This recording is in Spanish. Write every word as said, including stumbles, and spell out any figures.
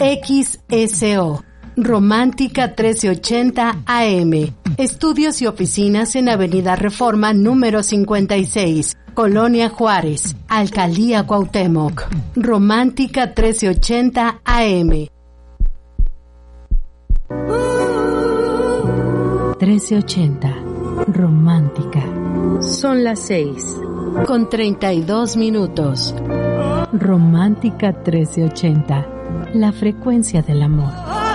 X S O. Romántica trece ochenta A M. Estudios y oficinas en Avenida Reforma número cincuenta y seis, Colonia Juárez, Alcaldía Cuauhtémoc. Romántica trece ochenta A M. trece ochenta. Romántica. Son las seis, con treinta y dos minutos. Romántica trece ochenta. La frecuencia del amor.